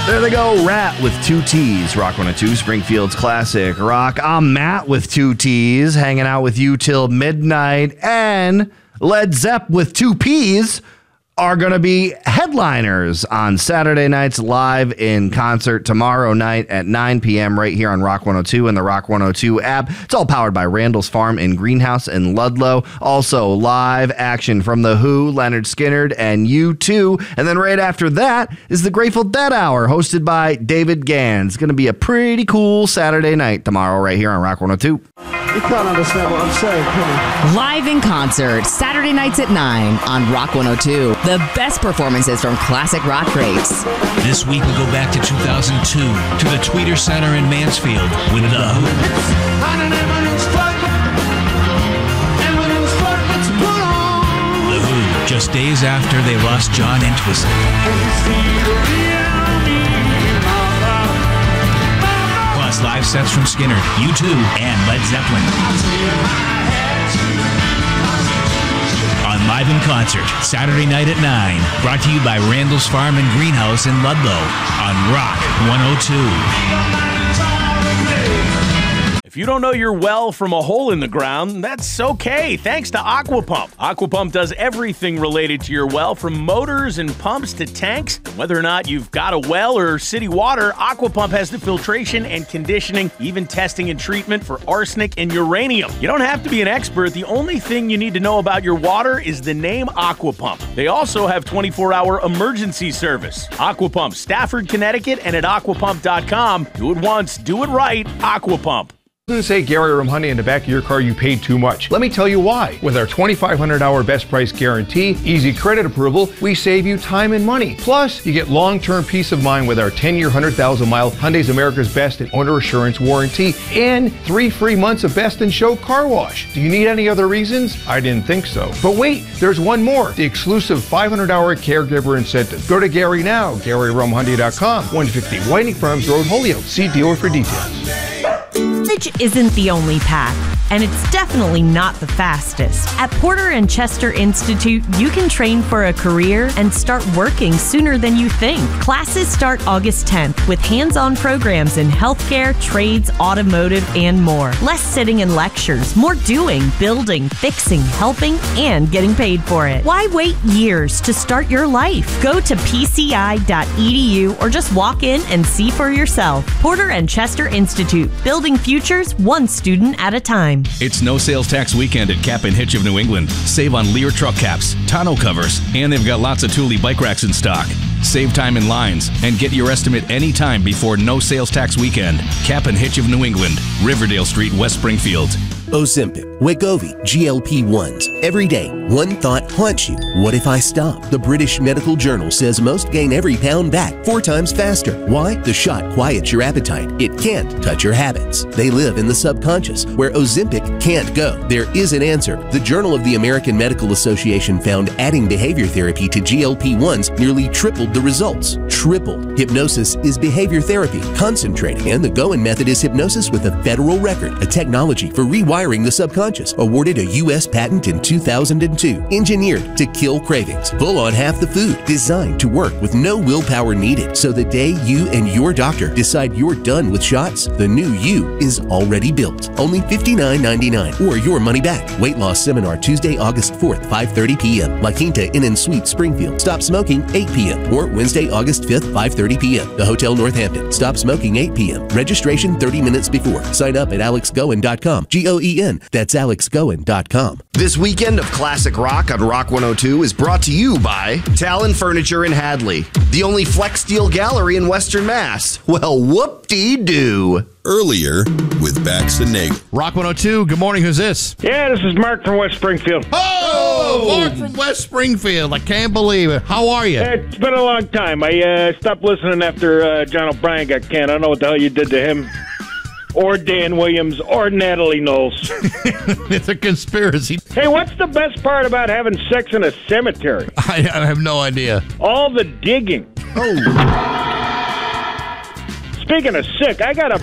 There they go, Rat with 2 T's. Rock 102, Springfield's classic rock. I'm Matt with 2 T's, hanging out with you till midnight. And Led Zepp with 2 P's are going to be headliners on Saturday nights live in concert tomorrow night at 9 p.m. right here on Rock 102 and the Rock 102 app. It's all powered by Randall's Farm and Greenhouse in Ludlow. Also live action from The Who, Leonard Skinner, and U2. And then right after that is the Grateful Dead Hour hosted by David Gans. It's going to be a pretty cool Saturday night tomorrow right here on Rock 102. You can't understand what I'm saying, can you? Live in concert, Saturday nights at 9 on Rock 102. The best performances from classic rock greats. This week we go back to 2002 to the Tweeter Center in Mansfield with The Who. The Who, just days after they lost John Entwistle. Plus live sets from Skinner, U2, and Led Zeppelin. On Live in Concert, Saturday night at 9. Brought to you by Randall's Farm and Greenhouse in Ludlow on Rock 102. If you don't know your well from a hole in the ground, that's okay. Thanks to Aquapump. Aquapump does everything related to your well, from motors and pumps to tanks. Whether or not you've got a well or city water, Aquapump has the filtration and conditioning, even testing and treatment for arsenic and uranium. You don't have to be an expert. The only thing you need to know about your water is the name Aquapump. They also have 24-hour emergency service. Aquapump, Stafford, Connecticut, and at aquapump.com. Do it once, do it right, Aquapump. Doesn't say Gary Rumhundy in the back of your car you paid too much. Let me tell you why. With our 2,500-hour best price guarantee, easy credit approval, we save you time and money. Plus, you get long-term peace of mind with our 10-year, 100,000-mile Hyundai's America's Best and Owner Assurance warranty and 3 free months of Best in Show car wash. Do you need any other reasons? I didn't think so. But wait, there's one more. The exclusive 500-hour caregiver incentive. Go to Gary now, GaryRumhundy.com, 150 Whiting Farms Road, Holyoke. See dealer for details. College isn't the only path, and it's definitely not the fastest. At Porter and Chester Institute, you can train for a career and start working sooner than you think. Classes start August 10th with hands-on programs in healthcare, trades, automotive, and more. Less sitting in lectures, more doing, building, fixing, helping, and getting paid for it. Why wait years to start your life? Go to pci.edu or just walk in and see for yourself. Porter and Chester Institute, building futures one student at a time. It's no sales tax weekend at Cap and Hitch of New England. Save on Lear truck caps, tonneau covers, and they've got lots of Thule bike racks in stock. Save time in lines and get your estimate anytime before no sales tax weekend. Cap and Hitch of New England, Riverdale Street, West Springfield. Ozempic, Wegovy, GLP-1s. Every day, one thought haunts you. What if I stop? The British Medical Journal says most gain every pound back 4 times faster. Why? The shot quiets your appetite. It can't touch your habits. They live in the subconscious, where Ozempic can't go. There is an answer. The Journal of the American Medical Association found adding behavior therapy to GLP-1s nearly tripled the results. Tripled. Hypnosis is behavior therapy. Concentrating, and the Goen method is hypnosis with a federal record, a technology for rewiring the subconscious, awarded a U.S. patent in 2002. Engineered to kill cravings. Full on half the food. Designed to work with no willpower needed. So the day you and your doctor decide you're done with shots, the new you is already built. Only $59.99 or your money back. Weight loss seminar Tuesday, August 4th, 5:30 p.m. La Quinta Inn and Suite, Springfield. Stop smoking 8 p.m. or Wednesday, August 5th, 5:30 p.m. The Hotel Northampton. Stop smoking 8 p.m. Registration 30 minutes before. Sign up at alexgoen.com. Goen. That's alexgoen.com. This weekend of classic rock on Rock 102 is brought to you by Talon Furniture in Hadley, the only Flex Steel gallery in Western Mass. Well, whoop-dee-doo. Earlier with Bax and Nagel. Rock 102, good morning, who's this? Yeah, this is Mark from West Springfield. Oh, Mark from West Springfield. I can't believe it. How are you? It's been a long time. I stopped listening after John O'Brien got canned. I don't know what the hell you did to him. Or Dan Williams, or Natalie Knowles. It's a conspiracy. Hey, what's the best part about having sex in a cemetery? I have no idea. All the digging. Oh. Speaking of sick, I got a